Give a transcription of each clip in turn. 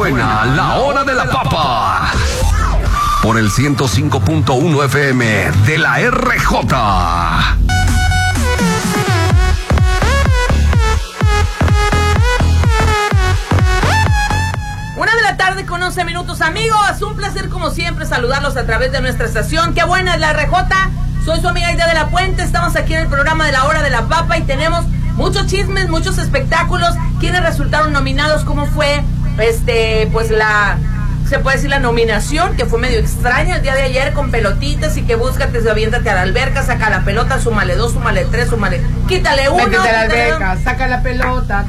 Suena la hora de la papa. Por el 105.1 FM de la RJ. Con 11 minutos, amigos, un placer como siempre saludarlos a través de nuestra estación. Qué buena es la RJ. Soy su amiga Aida de la Puente. Estamos aquí en el programa de la hora de la papa y tenemos muchos chismes, muchos espectáculos. ¿Quiénes resultaron nominados? ¿Cómo fue? Se puede decir la nominación, que fue medio extraña el día de ayer, con pelotitas y que búscate, aviéntate a la alberca, saca la pelota, súmale 2, súmale 3, súmale, quítale 1. Métete a la alberca, saca la pelota.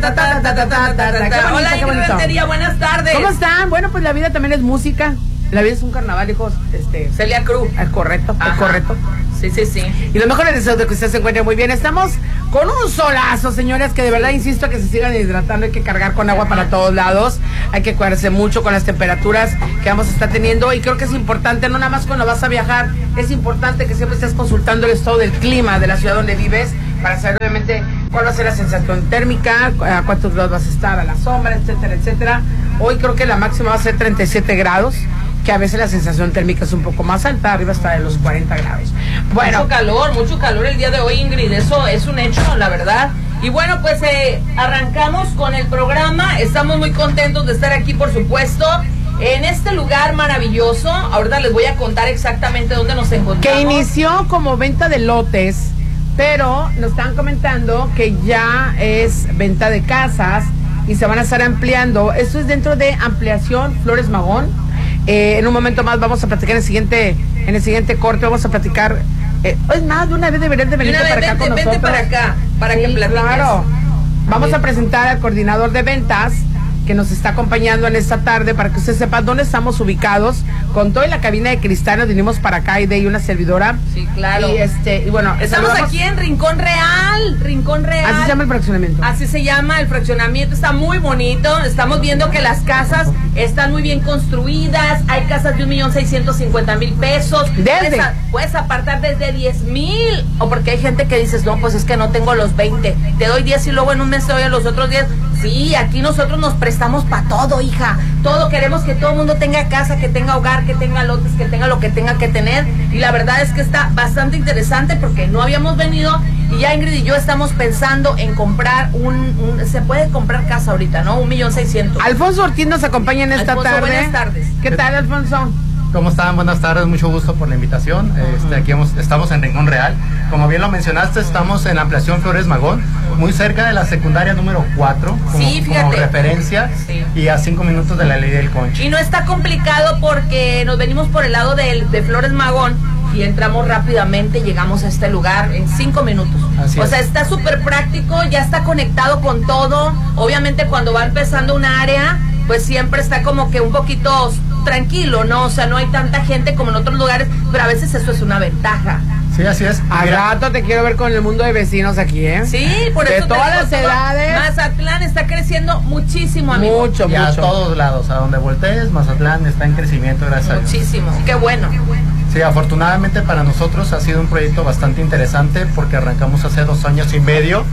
Hola, Ingrid Rentería, buenas tardes. ¿Cómo están? Bueno, pues la vida también es música. La vida es un carnaval, hijos. Celia Cruz. Es correcto, es correcto. Sí. Y lo mejor es deseo de que usted se encuentre muy bien. Estamos con un solazo, señores, que de verdad insisto que se sigan hidratando. Hay que cargar con agua para todos lados. Hay que cuidarse mucho con las temperaturas que vamos a estar teniendo. Y creo que es importante, no nada más cuando vas a viajar, es importante que siempre estés consultando el estado del clima de la ciudad donde vives, para saber obviamente cuál va a ser la sensación térmica, a cuántos grados vas a estar a la sombra, etcétera, etcétera. Hoy creo que la máxima va a ser 37 grados. Que a veces la sensación térmica es un poco más alta, arriba hasta de los 40 grados. Bueno, mucho calor el día de hoy, Ingrid, eso es un hecho, la verdad. Y bueno, pues arrancamos con el programa, estamos muy contentos de estar aquí, por supuesto, en este lugar maravilloso. Ahorita les voy a contar exactamente dónde nos encontramos. Que inició como venta de lotes, pero nos están comentando que ya es venta de casas y se van a estar ampliando. Esto es dentro de Ampliación Flores Magón. En un momento más vamos a platicar en el siguiente corte, vamos a platicar. Es más, de una vez deberían de venir para acá con nosotros. Vente para acá, para que platiques. Claro. Vamos a presentar al coordinador de ventas que nos está acompañando en esta tarde para que usted sepa dónde estamos ubicados. Con toda la cabina de cristal nos vinimos para acá y de ahí una servidora. Sí, claro. Y bueno, estamos aquí en Rincón Real. Así se llama el fraccionamiento. Así se llama el fraccionamiento, está muy bonito. Estamos viendo que las casas están muy bien construidas. Hay casas de 1.650.000 pesos. Puedes apartar desde 10,000. O porque hay gente que dices, no, pues es que no tengo los 20. Te doy 10 y luego en un mes te doy a los otros 10. Sí, aquí nosotros nos prestamos para todo, hija. Todo, queremos que todo el mundo tenga casa, que tenga hogar, que tenga lotes, que tenga lo que tenga que tener. Y la verdad es que está bastante interesante porque no habíamos venido y ya Ingrid y yo estamos pensando en comprar se puede comprar casa ahorita, ¿no? 1.600.000. Alfonso Ortiz nos acompaña en esta tarde. Buenas tardes. ¿Qué tal, Alfonso? ¿Cómo están? Buenas tardes, mucho gusto por la invitación. Aquí estamos en Rincón Real. Como bien lo mencionaste, estamos en Ampliación Flores Magón, muy cerca de la secundaria número 4, como referencia, y a 5 minutos de la Ley del Conche. Y no está complicado porque nos venimos por el lado de Flores Magón y entramos rápidamente, llegamos a este lugar en 5 minutos. O sea, está súper práctico, ya está conectado con todo. Obviamente cuando va empezando un área, pues siempre está como que un poquito tranquilo, ¿no? O sea, no hay tanta gente como en otros lugares, pero a veces eso es una ventaja. Sí, así es. Al rato te quiero ver con el mundo de vecinos aquí, ¿eh? Sí, por eso. De todas las edades. Mazatlán está creciendo muchísimo, amigo. Mucho. A todos lados, a donde voltees, Mazatlán está en crecimiento, gracias a Dios. Muchísimo, qué bueno. Sí, afortunadamente para nosotros ha sido un proyecto bastante interesante porque arrancamos hace 2 años y medio.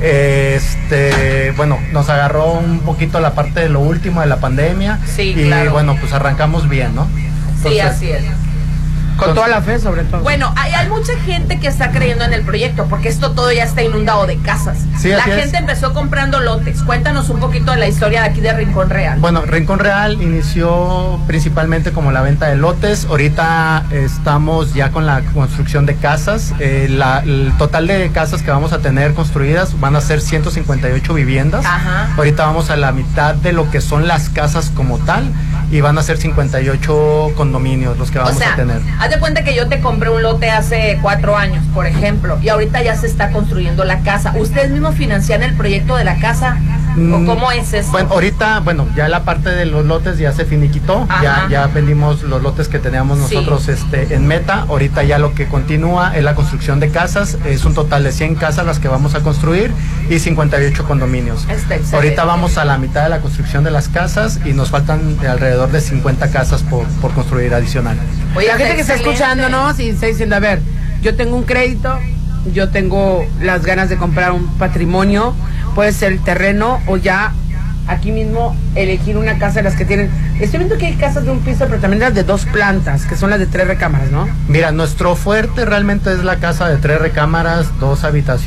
Bueno, nos agarró un poquito la parte de lo último de la pandemia. Sí, y claro. Bueno, pues arrancamos bien, ¿no? Entonces, sí, así es. Con toda la fe, sobre todo. Bueno, hay mucha gente que está creyendo en el proyecto porque esto todo ya está inundado de casas. Sí, la gente empezó comprando lotes. Cuéntanos un poquito de la historia de aquí de Rincón Real. Bueno, Rincón Real inició principalmente como la venta de lotes. Ahorita estamos ya con la construcción de casas. El total de casas que vamos a tener construidas van a ser 158 viviendas. Ajá. Ahorita vamos a la mitad de lo que son las casas como tal y van a ser 58 condominios los que vamos a tener. Haz de cuenta que yo te compré un lote hace 4 años, por ejemplo, y ahorita ya se está construyendo la casa. ¿Ustedes mismos financian el proyecto de la casa? ¿O cómo es eso? Bueno, ahorita, ya la parte de los lotes ya se finiquitó, ya vendimos los lotes que teníamos nosotros en meta. Ahorita ya lo que continúa es la construcción de casas, es un total de 100 casas las que vamos a construir y 58 condominios. Ahorita vamos a la mitad de la construcción de las casas y nos faltan alrededor de 50 casas por construir adicional. Oye, la gente que está escuchándonos y está diciendo, a ver, yo tengo un crédito, yo tengo las ganas de comprar un patrimonio, puede ser el terreno o ya aquí mismo elegir una casa de las que tienen. Estoy viendo que hay casas de un piso, pero también las de 2 plantas, que son las de 3 recámaras, ¿no? Mira, nuestro fuerte realmente es la casa de 3 recámaras, 2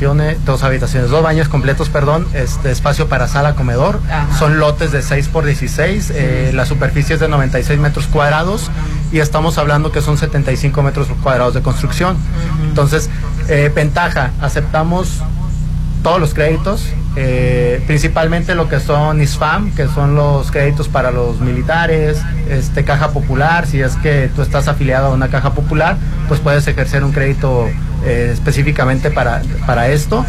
baños completos, perdón, espacio para sala, comedor. Ajá. Son lotes de 6x16, la superficie es de 96 metros cuadrados y estamos hablando que son 75 metros cuadrados de construcción. Entonces, ventaja, aceptamos todos los créditos, principalmente lo que son ISFAM, que son los créditos para los militares, Caja Popular. Si es que tú estás afiliado a una Caja Popular, pues puedes ejercer un crédito específicamente para esto.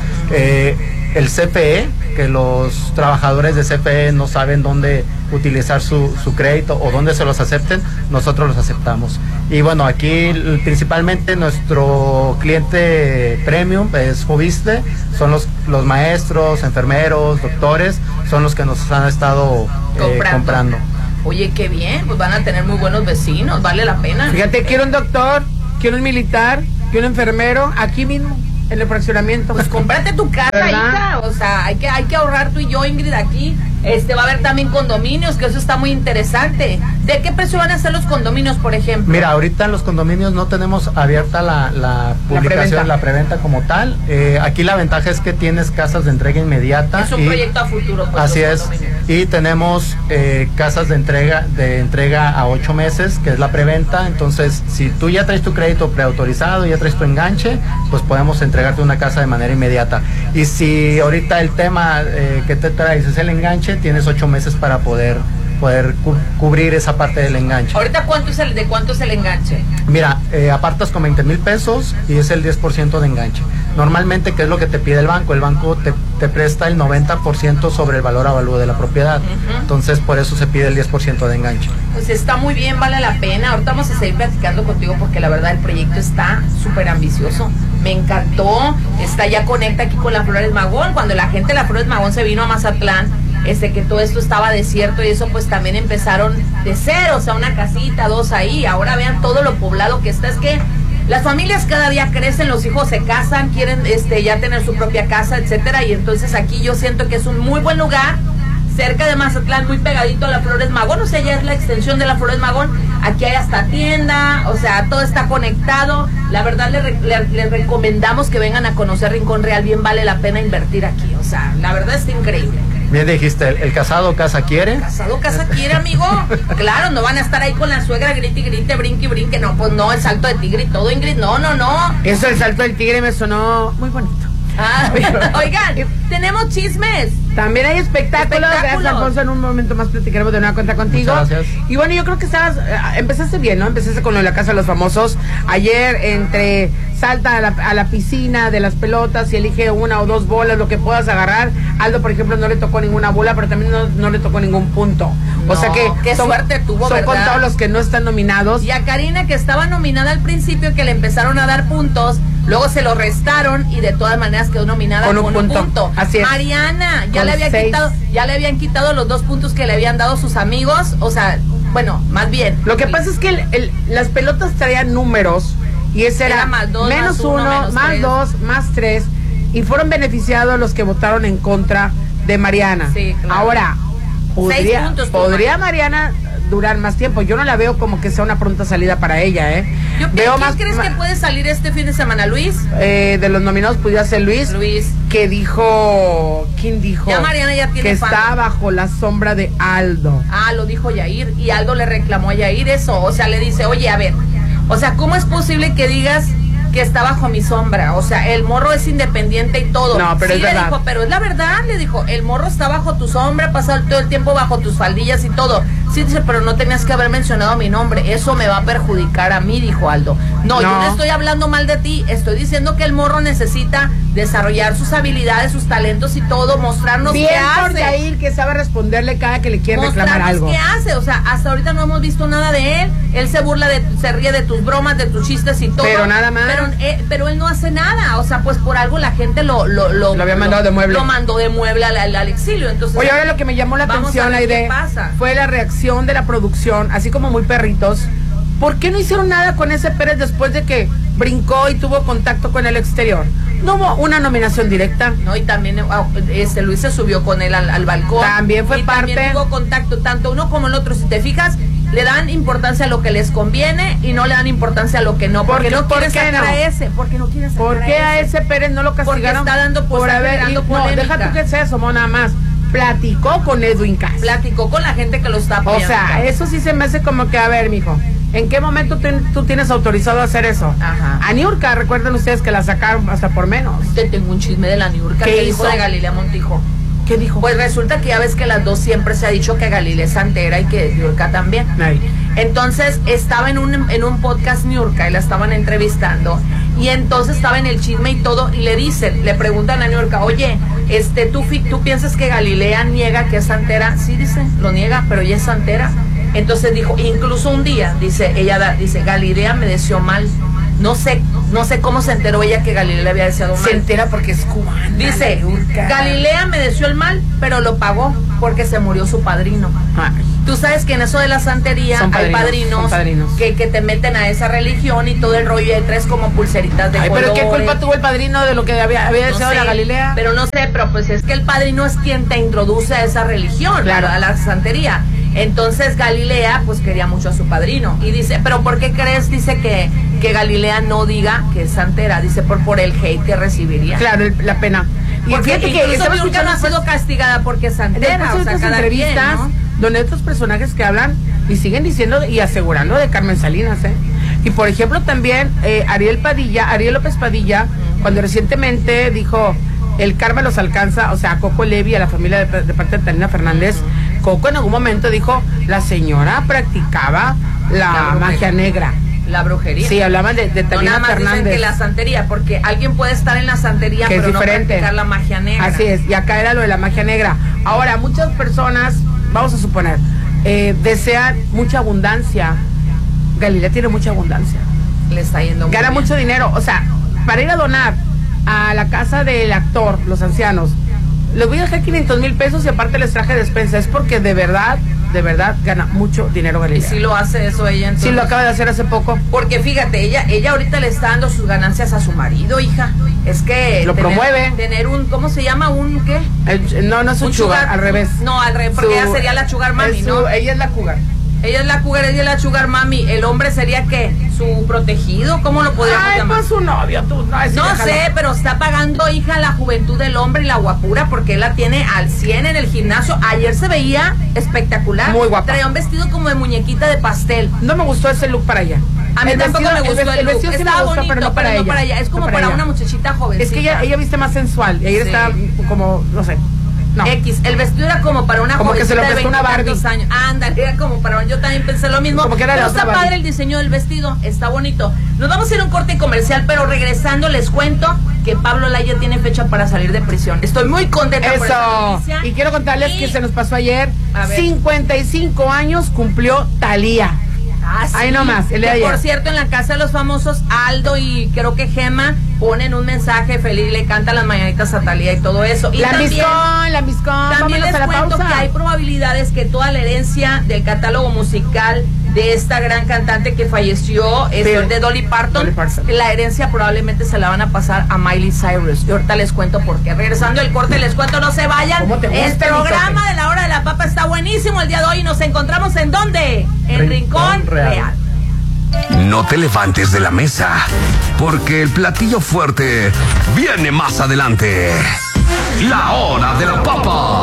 El CFE, que los trabajadores de CFE no saben dónde utilizar su crédito o dónde se los acepten, nosotros los aceptamos. Y bueno, aquí principalmente nuestro cliente premium es Fobiste, son los maestros, enfermeros, doctores, son los que nos han estado comprando. Oye, qué bien, pues van a tener muy buenos vecinos, vale la pena. Fíjate, quiero un doctor, quiero un militar, quiero un enfermero, aquí mismo, en el fraccionamiento. Pues cómprate tu casa, hija, o sea, hay que ahorrar tú y yo, Ingrid, aquí. Va a haber también condominios, que eso está muy interesante. ¿De qué precio van a ser los condominios, por ejemplo? Mira, ahorita en los condominios no tenemos abierta la publicación, la preventa como tal. Aquí la ventaja es que tienes casas de entrega inmediata. Es un proyecto a futuro. Pues, así es. Y tenemos casas de entrega a 8 meses, que es la preventa. Entonces, si tú ya traes tu crédito preautorizado, ya traes tu enganche, pues podemos entregarte una casa de manera inmediata. Y si ahorita el tema que te traes es el enganche, tienes 8 meses para poder cubrir esa parte del enganche. ¿Ahorita de cuánto es el enganche? Mira, apartas con 20,000 pesos y es el 10% de enganche. Normalmente, ¿qué es lo que te pide el banco? El banco te presta el 90% sobre el valor avalúo de la propiedad. Entonces, por eso se pide el 10% de enganche. Pues está muy bien, vale la pena. Ahorita vamos a seguir platicando contigo porque la verdad el proyecto está súper ambicioso. Me encantó. Ya conecta aquí con la Flores Magón. Cuando la gente de la Flores Magón se vino a Mazatlán, que todo esto estaba desierto y eso, pues también empezaron de cero, o sea, una casita, 2 ahí. Ahora vean todo lo poblado que está. Es que las familias cada día crecen, los hijos se casan, quieren ya tener su propia casa, etcétera, y entonces aquí yo siento que es un muy buen lugar, cerca de Mazatlán, muy pegadito a la Flores Magón, o sea, ya es la extensión de la Flores Magón. Aquí hay hasta tienda, o sea, todo está conectado. La verdad les recomendamos que vengan a conocer Rincón Real, bien vale la pena invertir aquí, o sea, la verdad está increíble. Bien dijiste, el casado casa quiere. Casado casa quiere, amigo. Claro, no van a estar ahí con la suegra grite y grite, brinque y brinque. No, pues no, el salto de tigre y todo, Ingrid. No. Eso, el salto del tigre me sonó muy bonito. Oigan, tenemos chismes. También hay espectáculos. Gracias, Alfonso. En un momento más platicaremos de nueva cuenta contigo. Muchas gracias. Y bueno, yo creo que empezaste bien, ¿no? Empezaste con lo de la Casa de los Famosos. Ayer, salta a la piscina de las pelotas y elige 1 o 2 bolas, lo que puedas agarrar. Aldo, por ejemplo, no le tocó ninguna bola, pero también no le tocó ningún punto. O sea que qué suerte tuvo, son ¿verdad? contados los que no están nominados. Y a Karina, que estaba nominada al principio, que le empezaron a dar puntos, luego se lo restaron y de todas maneras quedó nominada con un punto. Así es. Mariana, ya le habían quitado los 2 puntos que le habían dado sus amigos, o sea, bueno, más bien. Lo que pasa es que las pelotas traían números y ese era más 2, menos 1, más 2, más 3, y fueron beneficiados los que votaron en contra de Mariana. Sí, claro. Ahora, podría Mariana durar más tiempo. Yo no la veo como que sea una pronta salida para ella, ¿Quién crees que puede salir este fin de semana, Luis? De los nominados pudiera ser Luis. Que dijo, ¿quién dijo? Ya Mariana ya tiene que está bajo la sombra de Aldo. Lo dijo Yair, y Aldo le reclamó a Yair eso, o sea, le dice, oye, a ver, o sea, ¿cómo es posible que digas que está bajo mi sombra? O sea, el morro es independiente y todo. No, pero sí, es le verdad. dijo, pero es la verdad, le dijo, el morro está bajo tu sombra, ha pasado todo el tiempo bajo tus faldillas y todo. Sí, dice, pero no tenías que haber mencionado mi nombre, eso me va a perjudicar a mí, dijo Aldo. No, yo no estoy hablando mal de ti, estoy diciendo que el morro necesita desarrollar sus habilidades, sus talentos y todo, mostrarnos bien qué hace. Bien por Yair, que sabe responderle cada que le quiere reclamar algo. ¿Qué hace? O sea, hasta ahorita no hemos visto nada de él. Él se se ríe de tus bromas, de tus chistes y todo. Pero nada más. Pero él no hace nada. O sea, pues por algo la gente lo había mandado de mueble. Lo mandó de mueble al exilio. Entonces, oye, ahora lo que me llamó la atención, Aide, fue la reacción de la producción, así como muy perritos. ¿Por qué no hicieron nada con ese Pérez después de que brincó y tuvo contacto con el exterior? No hubo una nominación directa. No, y también Luis se subió con él al balcón. También fue parte. También tuvo contacto, tanto uno como el otro. Si te fijas, le dan importancia a lo que les conviene y no le dan importancia a lo que no. Porque no quiere sacar a ese. Porque no quiere sacar ¿Por qué a ese Pérez no lo castigaron? Porque está dando por haber polémica. No, deja tú que sea eso, nada más. Platicó con Edwin Cass. Platicó con la gente que lo está apoyando. O sea, eso sí se me hace como que, a ver, mijo, ¿en qué momento tú tienes autorizado a hacer eso? Ajá. A Niurka, recuerden ustedes que la sacaron hasta por menos. Te tengo un chisme de la Niurka. ¿Qué dijo de Galilea Montijo? ¿Qué dijo? Pues resulta que ya ves que las dos siempre se ha dicho que Galilea es santera y que Niurka también. Ay. Entonces estaba en un podcast Niurka y la estaban entrevistando y entonces estaba en el chisme y todo y le preguntan a Niurka, oye, ¿tú piensas que Galilea niega que es santera? Sí, dice, lo niega, pero ella es santera. Entonces dijo, incluso un día, dice Galilea me deseó mal. No sé cómo se enteró ella que Galilea le había deseado mal. Se entera porque es cubana. Dice, Galilea me deseó el mal, pero lo pagó porque se murió su padrino. Ay. Tú sabes que en eso de la santería hay padrinos que te meten a esa religión y todo el rollo, y hay tres como pulseritas de colores. Pero ¿qué culpa tuvo el padrino de lo que había deseado la Galilea? Pero no sé, pero pues es que el padrino es quien te introduce a esa religión, claro, a la santería. Entonces Galilea pues quería mucho a su padrino y dice, pero ¿por qué crees? Dice que Galilea no diga que es santera, dice por el hate que recibiría. Claro, la pena. Y fíjate que Niurka no ha sido castigada porque es santera, o sea, cada entrevistas, quien, ¿no? Donde estos personajes que hablan y siguen diciendo y asegurando de Carmen Salinas, Y por ejemplo también Ariel López Padilla, cuando recientemente dijo el karma los alcanza, o sea, a Coco Levi, a la familia de parte de Talina Fernández. Coco en algún momento dijo, la señora practicaba la magia negra. La brujería. Sí, hablaban de Talina Fernández. No, nada más Fernández. Dicen que la santería, porque alguien puede estar en la santería, que pero es diferente. No practicar la magia negra. Así es, y acá era lo de la magia negra. Ahora, muchas personas, vamos a suponer, desean mucha abundancia. Galilea tiene mucha abundancia. Le está yendo muy Gana bien. mucho dinero, o sea, para ir a donar a la casa del actor, los ancianos, les voy a dejar 500,000 pesos y aparte les traje despensa. Es porque de verdad gana mucho dinero Galilea. ¿Y si lo hace eso ella entonces? Sí, lo acaba de hacer hace poco. Porque fíjate, ella ahorita le está dando sus ganancias a su marido, hija. Es que lo promueve. Tener un, ¿cómo se llama? ¿Un qué? No es un sugar, al revés. No, al revés, porque ella sería la sugar mami, ¿no? Ella es la cougar. Ella es la sugar mami. El hombre sería, ¿qué? ¿Su protegido? ¿Cómo lo podríamos llamar? Pues su novio, tú. No sé, pero está pagando, hija, la juventud del hombre y la guapura, porque él la tiene al 100 en el gimnasio. Ayer se veía espectacular. Muy guapa. Traía un vestido como de muñequita de pastel. No me gustó ese look para ella. A mí tampoco me gustó el look. Estaba bonito, pero no para ella. Es como para una muchachita jovencita. Es que ella viste más sensual. Y ayer estaba como, no sé. No. El vestido era como para una jovencita de 20 años. Ándale, era como para... Yo también pensé lo mismo. Como que era pero está Barbie. padre el diseño del vestido, está bonito. Nos vamos a ir a un corte comercial, pero regresando les cuento que Pablo Laya tiene fecha para salir de prisión. Estoy muy contenta por esta noticia. Y quiero contarles que se nos pasó ayer. 55 años cumplió Thalía. Ah, sí. Ahí nomás, el de ayer. Por cierto, en la casa de los famosos, Aldo y creo que Gema ponen un mensaje feliz, le cantan las mañanitas a Thalía y todo eso. Y la también miscón. También les cuento que hay probabilidades que toda la herencia del catálogo musical de esta gran cantante que falleció, de Dolly Parton, la herencia probablemente se la van a pasar a Miley Cyrus. Y ahorita les cuento por qué. Regresando el corte les cuento, no se vayan. El programa de la hora de la papa está buenísimo el día de hoy. Nos encontramos ¿en dónde? En Rincón Real. No te levantes de la mesa, porque el platillo fuerte viene más adelante. La hora de la papa.